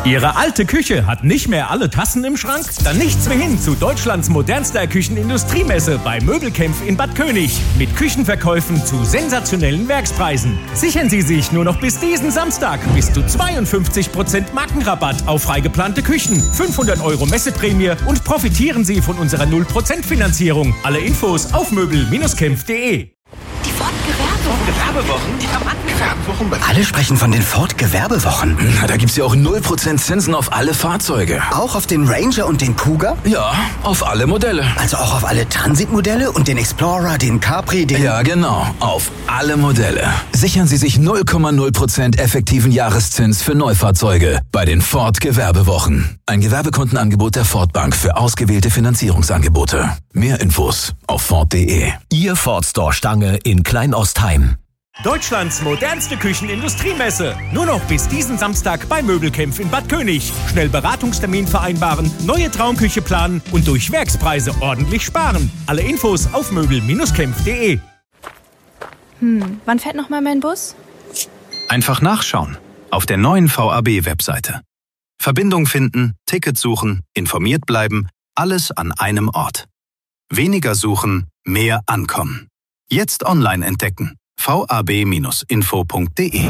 Ihre alte Küche hat nicht mehr alle Tassen im Schrank? Dann nichts mehr hin zu Deutschlands modernster Küchenindustriemesse bei Möbelkämpf in Bad König. Mit Küchenverkäufen zu sensationellen Werkspreisen. Sichern Sie sich nur noch bis diesen Samstag bis zu 52% Markenrabatt auf freigeplante Küchen, 500 € Messeprämie und profitieren Sie von unserer 0% Finanzierung. Alle Infos auf möbel-kämpf.de. Die Ford-Gewerbewochen? Die Gewerbewochen? Alle sprechen von den Ford-Gewerbewochen. Na, da gibt's ja auch 0% Zinsen auf alle Fahrzeuge. Auch auf den Ranger und den Kuga? Ja, auf alle Modelle. Also auch auf alle Transit-Modelle und den Explorer, den Capri, den... Ja, genau. Auf alle Modelle. Sichern Sie sich 0,0% effektiven Jahreszins für Neufahrzeuge bei den Ford-Gewerbewochen. Ein Gewerbekundenangebot der Ford Bank für ausgewählte Finanzierungsangebote. Mehr Infos auf Ford.de. Ihr Ford Store Stange in Kleinostheim. Deutschlands modernste Küchenindustriemesse. Nur noch bis diesen Samstag bei Möbelkämpf in Bad König. Schnell Beratungstermin vereinbaren, neue Traumküche planen und durch Werkspreise ordentlich sparen. Alle Infos auf möbel-kämpf.de. Wann fährt noch mal mein Bus? Einfach nachschauen. Auf der neuen VAB-Webseite. Verbindung finden, Ticket suchen, informiert bleiben, alles an einem Ort. Weniger suchen, mehr ankommen. Jetzt online entdecken. vab-info.de.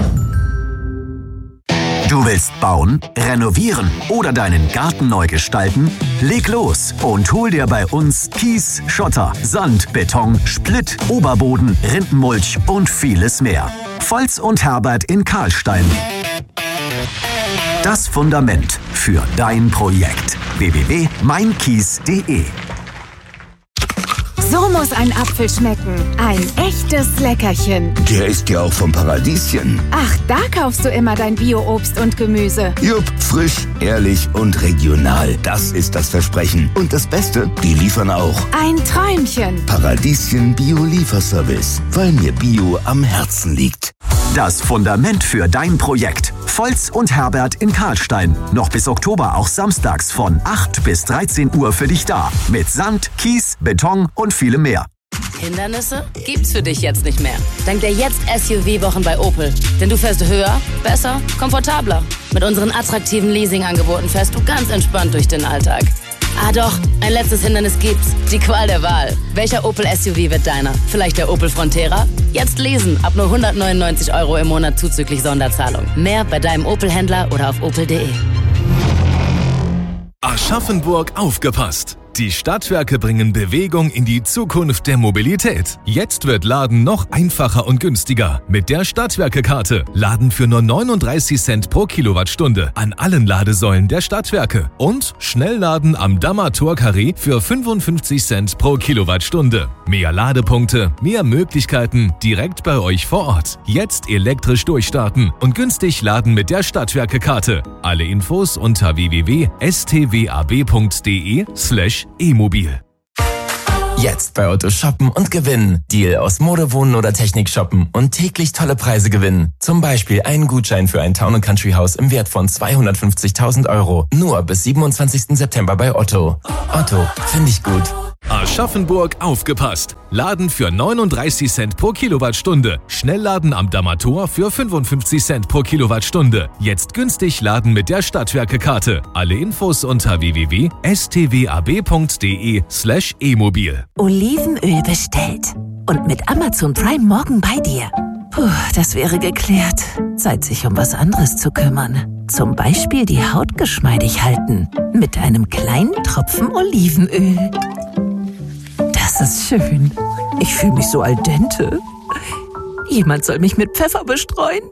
Du willst bauen, renovieren oder deinen Garten neu gestalten? Leg los und hol dir bei uns Kies, Schotter, Sand, Beton, Splitt, Oberboden, Rindenmulch und vieles mehr. Volz und Herbert in Karlstein. Das Fundament für dein Projekt. www.meinkies.de. So muss ein Apfel schmecken. Ein echtes Leckerchen. Der ist ja auch vom Paradieschen. Ach, da kaufst du immer dein Bio-Obst und Gemüse. Jupp, frisch, ehrlich und regional. Das ist das Versprechen. Und das Beste, die liefern auch. Ein Träumchen. Paradieschen Bio-Lieferservice. Weil mir Bio am Herzen liegt. Das Fundament für dein Projekt. Volz und Herbert in Karlstein. Noch bis Oktober auch samstags von 8 bis 13 Uhr für dich da. Mit Sand, Kies, Beton und vielem mehr. Hindernisse gibt's für dich jetzt nicht mehr. Dank der Jetzt-SUV-Wochen bei Opel. Denn du fährst höher, besser, komfortabler. Mit unseren attraktiven Leasing-Angeboten fährst du ganz entspannt durch den Alltag. Ah doch, ein letztes Hindernis gibt's. Die Qual der Wahl. Welcher Opel SUV wird deiner? Vielleicht der Opel Frontera? Jetzt lesen. Ab nur 199 € im Monat zuzüglich Sonderzahlung. Mehr bei deinem Opel-Händler oder auf opel.de. Aschaffenburg aufgepasst! Die Stadtwerke bringen Bewegung in die Zukunft der Mobilität. Jetzt wird Laden noch einfacher und günstiger. Mit der Stadtwerke-Karte. Laden für nur 39 Cent pro Kilowattstunde an allen Ladesäulen der Stadtwerke. Und Schnellladen am Dammer Tor-Carré für 55 Cent pro Kilowattstunde. Mehr Ladepunkte, mehr Möglichkeiten direkt bei euch vor Ort. Jetzt elektrisch durchstarten und günstig laden mit der Stadtwerke-Karte. Alle Infos unter www.stwab.de/e-mobil. Jetzt bei Otto shoppen und gewinnen. Deal aus Mode, Wohnen oder Technik shoppen und täglich tolle Preise gewinnen. Zum Beispiel einen Gutschein für ein Town & Country Haus im Wert von 250.000 €. Nur bis 27. September bei Otto. Otto, finde ich gut. Aschaffenburg aufgepasst! Laden für 39 Cent pro Kilowattstunde. Schnellladen am Dammer Tor für 55 Cent pro Kilowattstunde. Jetzt günstig laden mit der Stadtwerke-Karte. Alle Infos unter www.stwab.de/e-mobil. Olivenöl bestellt. Und mit Amazon Prime morgen bei dir. Puh, das wäre geklärt. Zeit, sich um was anderes zu kümmern. Zum Beispiel die Haut geschmeidig halten. Mit einem kleinen Tropfen Olivenöl. Das ist schön. Ich fühle mich so al dente. Jemand soll mich mit Pfeffer bestreuen.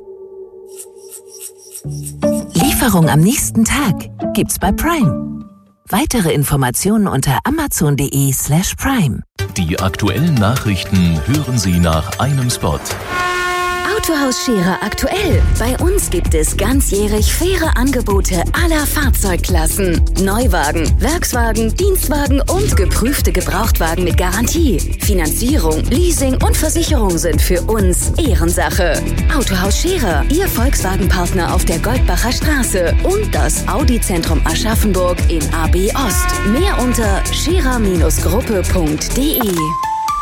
Lieferung am nächsten Tag gibt's bei Prime. Weitere Informationen unter amazon.de/prime. Die aktuellen Nachrichten hören Sie nach einem Spot. Autohaus Scherer aktuell. Bei uns gibt es ganzjährig faire Angebote aller Fahrzeugklassen. Neuwagen, Werkswagen, Dienstwagen und geprüfte Gebrauchtwagen mit Garantie. Finanzierung, Leasing und Versicherung sind für uns Ehrensache. Autohaus Scherer, Ihr Volkswagen-Partner auf der Goldbacher Straße und das Audi-Zentrum Aschaffenburg in AB Ost. Mehr unter scherer-gruppe.de.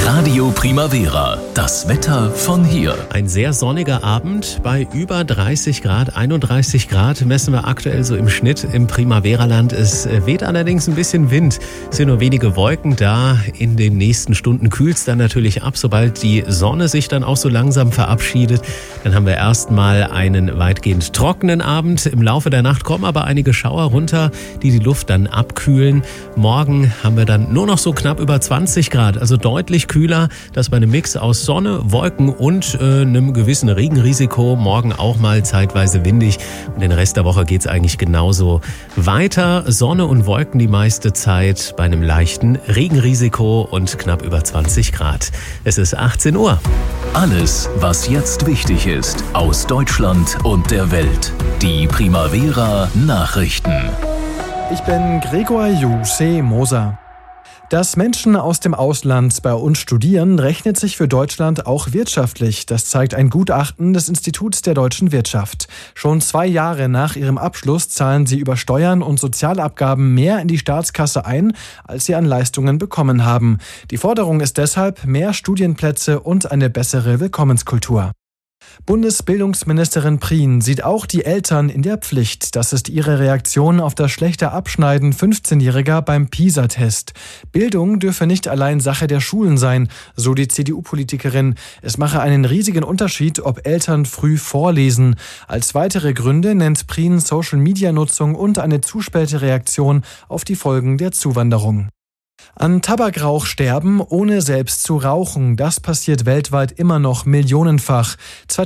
Radio Primavera, das Wetter von hier. Ein sehr sonniger Abend bei über 30 Grad, 31 Grad messen wir aktuell so im Schnitt im Primavera-Land. Es weht allerdings ein bisschen Wind. Es sind nur wenige Wolken da. In den nächsten Stunden kühlt es dann natürlich ab, sobald die Sonne sich dann auch so langsam verabschiedet. Dann haben wir erstmal einen weitgehend trockenen Abend. Im Laufe der Nacht kommen aber einige Schauer runter, die Luft dann abkühlen. Morgen haben wir dann nur noch so knapp über 20 Grad, also deutlich kühler. Das bei einem Mix aus Sonne, Wolken und einem gewissen Regenrisiko. Morgen auch mal zeitweise windig. Und den Rest der Woche geht es eigentlich genauso weiter. Sonne und Wolken die meiste Zeit bei einem leichten Regenrisiko und knapp über 20 Grad. Es ist 18 Uhr. Alles, was jetzt wichtig ist, aus Deutschland und der Welt. Die Primavera Nachrichten. Ich bin Gregor Juse Moser. Dass Menschen aus dem Ausland bei uns studieren, rechnet sich für Deutschland auch wirtschaftlich. Das zeigt ein Gutachten des Instituts der deutschen Wirtschaft. Schon 2 Jahre nach ihrem Abschluss zahlen sie über Steuern und Sozialabgaben mehr in die Staatskasse ein, als sie an Leistungen bekommen haben. Die Forderung ist deshalb mehr Studienplätze und eine bessere Willkommenskultur. Bundesbildungsministerin Prien sieht auch die Eltern in der Pflicht. Das ist ihre Reaktion auf das schlechte Abschneiden 15-Jähriger beim PISA-Test. Bildung dürfe nicht allein Sache der Schulen sein, so die CDU-Politikerin. Es mache einen riesigen Unterschied, ob Eltern früh vorlesen. Als weitere Gründe nennt Prien Social-Media-Nutzung und eine zu späte Reaktion auf die Folgen der Zuwanderung. An Tabakrauch sterben, ohne selbst zu rauchen. Das passiert weltweit immer noch millionenfach.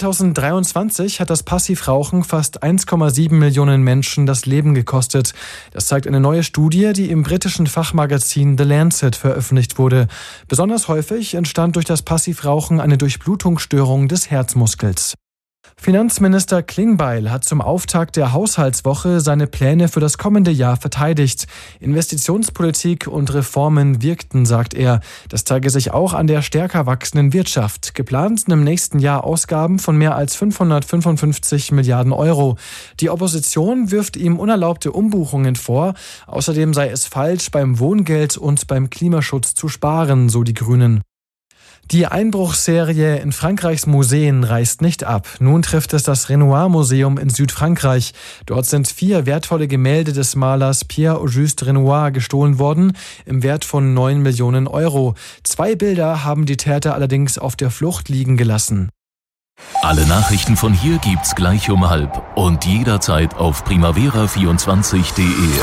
2023 hat das Passivrauchen fast 1,7 Millionen Menschen das Leben gekostet. Das zeigt eine neue Studie, die im britischen Fachmagazin The Lancet veröffentlicht wurde. Besonders häufig entstand durch das Passivrauchen eine Durchblutungsstörung des Herzmuskels. Finanzminister Klingbeil hat zum Auftakt der Haushaltswoche seine Pläne für das kommende Jahr verteidigt. Investitionspolitik und Reformen wirkten, sagt er. Das zeige sich auch an der stärker wachsenden Wirtschaft. Geplant sind im nächsten Jahr Ausgaben von mehr als 555 Milliarden Euro. Die Opposition wirft ihm unerlaubte Umbuchungen vor. Außerdem sei es falsch, beim Wohngeld und beim Klimaschutz zu sparen, so die Grünen. Die Einbruchsserie in Frankreichs Museen reißt nicht ab. Nun trifft es das Renoir-Museum in Südfrankreich. Dort sind 4 wertvolle Gemälde des Malers Pierre-Auguste Renoir gestohlen worden, im Wert von 9 Millionen Euro. 2 Bilder haben die Täter allerdings auf der Flucht liegen gelassen. Alle Nachrichten von hier gibt's gleich um 12 und jederzeit auf primavera24.de.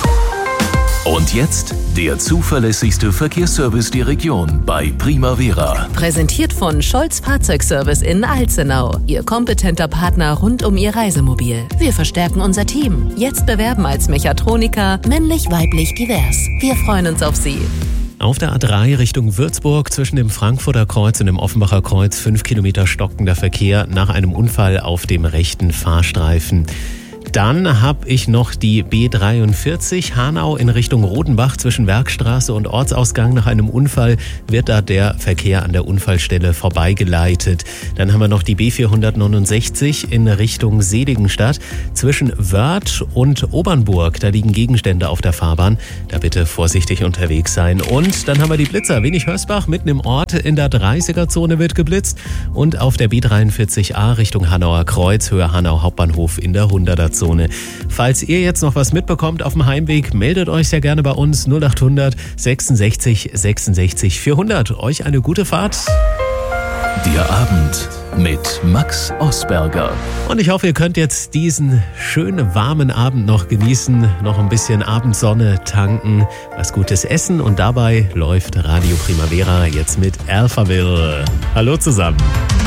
Und jetzt der zuverlässigste Verkehrsservice der Region bei Primavera. Präsentiert von Scholz Fahrzeugservice in Alzenau. Ihr kompetenter Partner rund um Ihr Reisemobil. Wir verstärken unser Team. Jetzt bewerben als Mechatroniker, männlich, weiblich, divers. Wir freuen uns auf Sie. Auf der A3 Richtung Würzburg zwischen dem Frankfurter Kreuz und dem Offenbacher Kreuz 5 Kilometer stockender Verkehr nach einem Unfall auf dem rechten Fahrstreifen. Dann habe ich noch die B43 Hanau in Richtung Rodenbach zwischen Werkstraße und Ortsausgang. Nach einem Unfall wird da der Verkehr an der Unfallstelle vorbeigeleitet. Dann haben wir noch die B469 in Richtung Seligenstadt zwischen Wörth und Obernburg. Da liegen Gegenstände auf der Fahrbahn. Da bitte vorsichtig unterwegs sein. Und dann haben wir die Blitzer. Wenig-Hösbach mitten im Ort in der 30er-Zone wird geblitzt. Und auf der B43A Richtung Hanauer Kreuz, Höhe Hanau Hauptbahnhof in der 100er-Zone. Falls ihr jetzt noch was mitbekommt auf dem Heimweg, meldet euch sehr gerne bei uns 0800 66 66 400. Euch eine gute Fahrt. Der Abend mit Max Osberger. Und ich hoffe, ihr könnt jetzt diesen schönen warmen Abend noch genießen, noch ein bisschen Abendsonne tanken, was Gutes essen und dabei läuft Radio Primavera jetzt mit Alphaville. Hallo zusammen.